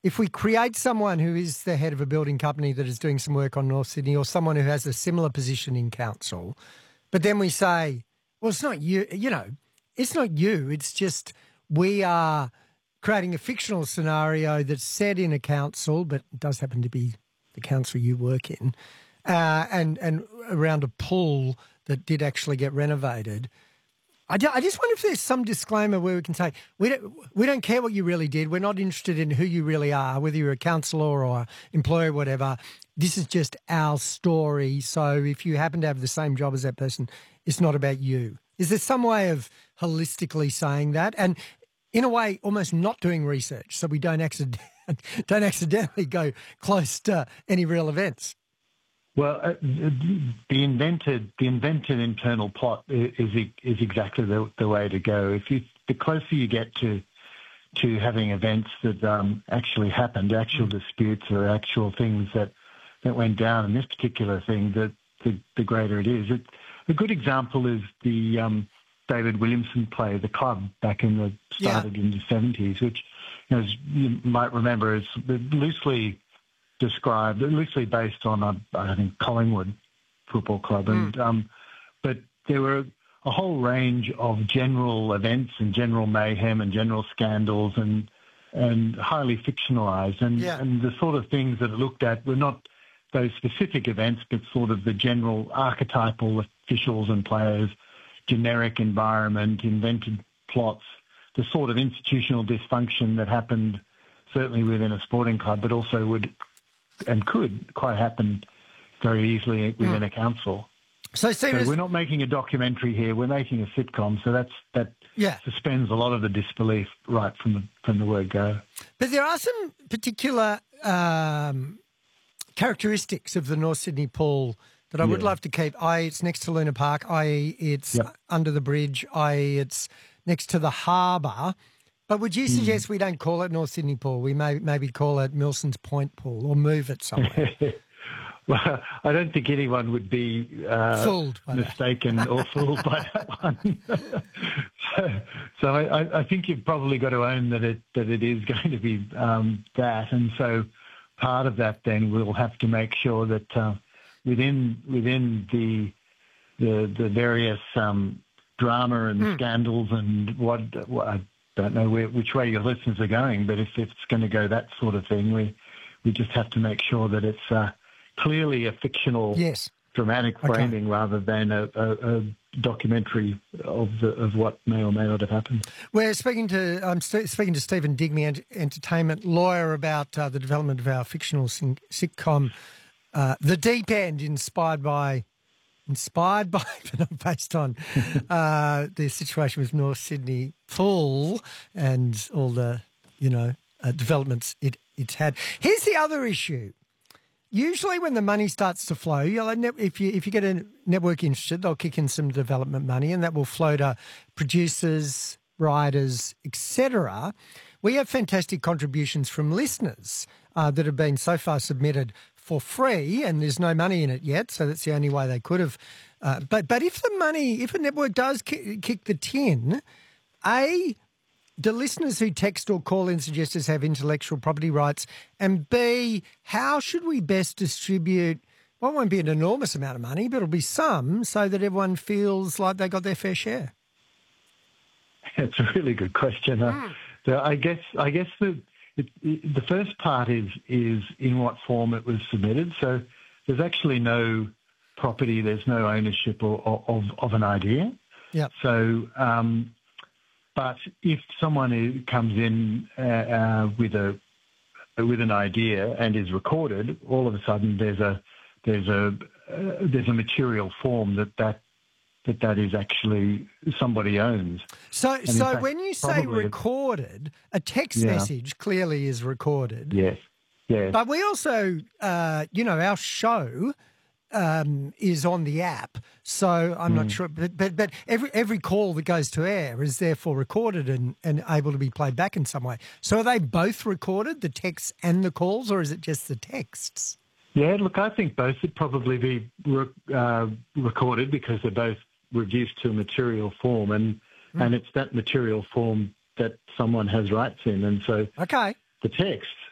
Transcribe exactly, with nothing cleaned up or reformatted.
if we create someone who is the head of a building company that is doing some work on North Sydney, or someone who has a similar position in council, but then we say, well, it's not you, you know, it's not you. It's just we are creating a fictional scenario that's set in a council, but it does happen to be the council you work in, uh, and, and around a pool that did actually get renovated. I, I just wonder if there's some disclaimer where we can say, we don't, we don't care what you really did. We're not interested in who you really are, whether you're a councillor or employer, whatever. This is just our story. So if you happen to have the same job as that person, it's not about you. Is there some way of holistically saying that? And in a way, almost not doing research so we don't, accident- don't accidentally go close to any real events? Well, uh, the invented the invented internal plot is is exactly the, the way to go. If you the closer you get to to having events that um, actually happened, actual mm. disputes or actual things that, that went down in this particular thing, the the, the greater it is. It, a good example is the um, David Williamson play, The Club, back in the started yeah. in the seventies, which, you know, as you might remember, is loosely described, loosely based on, a, I think, Collingwood Football Club. And mm. um, but there were a whole range of general events and general mayhem and general scandals and and highly fictionalised. And, yeah. and the sort of things that it looked at were not those specific events, but sort of the general archetypal officials and players, generic environment, invented plots, the sort of institutional dysfunction that happened certainly within a sporting club, but also would and could quite happen very easily within mm. a council. So, so we're not making a documentary here; we're making a sitcom. So that's that yeah. suspends a lot of the disbelief right from the from the word go. But there are some particular um, characteristics of the North Sydney pool that I would yeah. love to keep. I it's next to Luna Park. I it's yep. under the bridge. I it's next to the harbour. But would you suggest mm. we don't call it North Sydney Pool? We may maybe call it Milson's Point Pool or move it somewhere. Well, I don't think anyone would be uh, fooled mistaken or fooled by that one. so so I, I think you've probably got to own that it that it is going to be um, that. And so part of that then we'll have to make sure that uh, within within the the, the various um, drama and mm. scandals and what, what I don't know where, which way your listeners are going, but if it's going to go that sort of thing, we we just have to make sure that it's uh, clearly a fictional, yes. dramatic framing okay. rather than a, a, a documentary of the, of what may or may not have happened. We're speaking to I'm st- speaking to Stephen Digby, ent- entertainment lawyer, about uh, the development of our fictional sing- sitcom, uh, The Deep End, inspired by. Inspired by, but not based on, uh, the situation with North Sydney Pool and all the, you know, uh, developments it, it's had. Here's the other issue. Usually when the money starts to flow, you know, if you if you get a network interested, they'll kick in some development money and that will flow to producers, writers, et cetera. We have fantastic contributions from listeners uh, that have been so far submitted for free, and there's no money in it yet, so that's the only way they could have. Uh, but but if the money, if a network does ki- kick the tin, A, do listeners who text or call in suggest us have intellectual property rights? And B, how should we best distribute, well, it won't be an enormous amount of money, but it'll be some, so that everyone feels like they got their fair share? It's a really good question. Uh, mm. so I guess I guess the It, it, the first part is is in what form it was submitted. So there's actually no property, there's no ownership or, or, of of an idea. Yeah. So, um, but if someone is, comes in uh, uh, with a with an idea and is recorded, all of a sudden there's a there's a uh, there's a material form that that. that that is actually somebody owns. So so fact, when you say recorded, a text yeah. message clearly is recorded. Yes, yes. But we also, uh, you know, our show um, is on the app, so I'm mm. not sure. But, but but every every call that goes to air is therefore recorded and, and able to be played back in some way. So are they both recorded, the texts and the calls, or is it just the texts? Yeah, look, I think both would probably be re- uh, recorded because they're both reduced to a material form, and mm. and it's that material form that someone has rights in, and so okay. the texts